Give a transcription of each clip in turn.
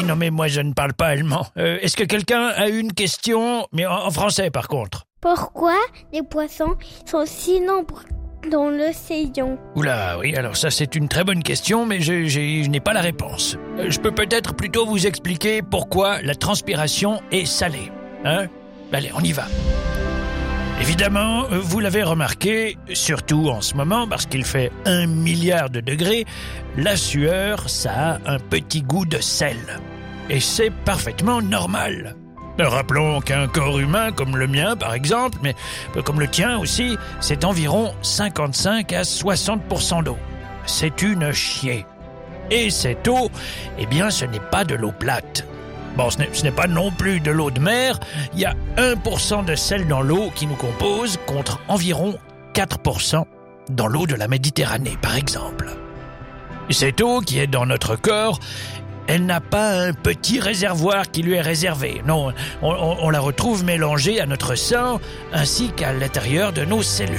non mais moi je ne parle pas allemand. Est-ce que quelqu'un a une question? Mais en français par contre. Pourquoi les poissons sont si nombreux dans l'océan? Oula, oui, alors ça c'est une très bonne question, mais je n'ai pas la réponse. Je peux peut-être plutôt vous expliquer pourquoi la transpiration est salée. Hein? Allez, on y va. Évidemment, vous l'avez remarqué, surtout en ce moment, parce qu'il fait 1 milliard de degrés, la sueur, ça a un petit goût de sel. Et c'est parfaitement normal. Rappelons qu'un corps humain, comme le mien par exemple, mais comme le tien aussi, c'est environ 55 à 60% d'eau. C'est une chier. Et cette eau, eh bien ce n'est pas de l'eau plate. Bon, ce n'est pas non plus de l'eau de mer. Il y a 1% de sel dans l'eau qui nous compose contre environ 4% dans l'eau de la Méditerranée, par exemple. Cette eau qui est dans notre corps, elle n'a pas un petit réservoir qui lui est réservé. Non, on la retrouve mélangée à notre sang ainsi qu'à l'intérieur de nos cellules.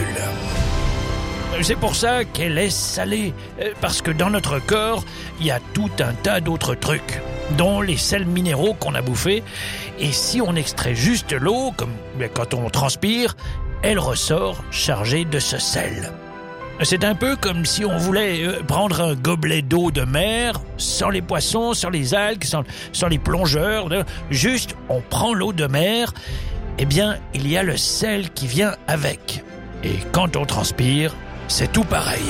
C'est pour ça qu'elle est salée, parce que dans notre corps, il y a tout un tas d'autres trucs, dont les sels minéraux qu'on a bouffés, et si on extrait juste l'eau, comme quand on transpire, elle ressort chargée de ce sel. C'est un peu comme si on voulait prendre un gobelet d'eau de mer, sans les poissons, sans les algues, sans les plongeurs, juste on prend l'eau de mer, eh bien il y a le sel qui vient avec. Et quand on transpire, c'est tout pareil.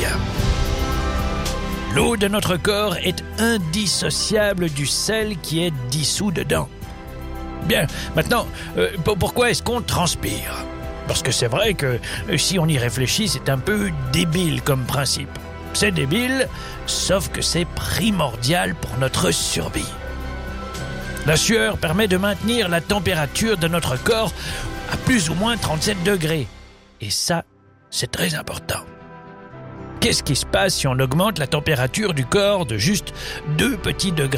L'eau de notre corps est indissociable du sel qui est dissous dedans. Bien, maintenant, pourquoi est-ce qu'on transpire ? Parce que c'est vrai que si on y réfléchit, c'est un peu débile comme principe. C'est débile, sauf que c'est primordial pour notre survie. La sueur permet de maintenir la température de notre corps à plus ou moins 37 degrés. Et ça, c'est très important. Qu'est-ce qui se passe si on augmente la température du corps de juste 2 petits degrés ?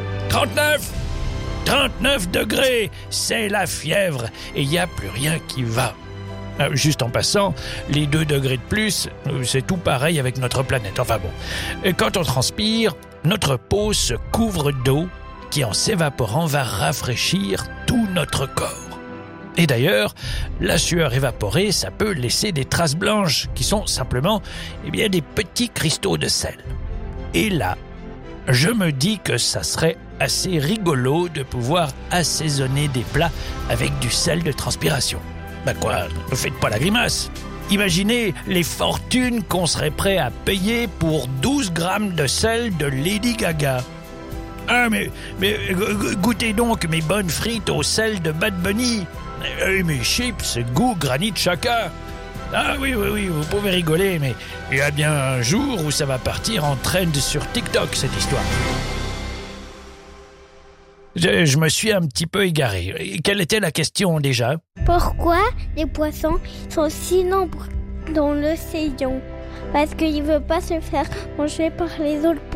39 degrés, c'est la fièvre et il n'y a plus rien qui va. Juste en passant, les 2 degrés de plus, c'est tout pareil avec notre planète. Enfin bon, quand on transpire, notre peau se couvre d'eau qui en s'évaporant va rafraîchir tout notre corps. Et d'ailleurs, la sueur évaporée, ça peut laisser des traces blanches qui sont simplement des petits cristaux de sel. Et là, je me dis que ça serait assez rigolo de pouvoir assaisonner des plats avec du sel de transpiration. Ne faites pas la grimace. Imaginez les fortunes qu'on serait prêt à payer pour 12 grammes de sel de Lady Gaga. Ah, mais goûtez donc mes bonnes frites au sel de Bad Bunny. Et mes chips goût Granit Xhaka. Ah oui, vous pouvez rigoler, mais il y a bien un jour où ça va partir en trend sur TikTok, cette histoire. Je me suis un petit peu égaré. Quelle était la question déjà ? Pourquoi les poissons sont si nombreux dans l'océan? Parce qu'ils ne veulent pas se faire manger par les autres poissons.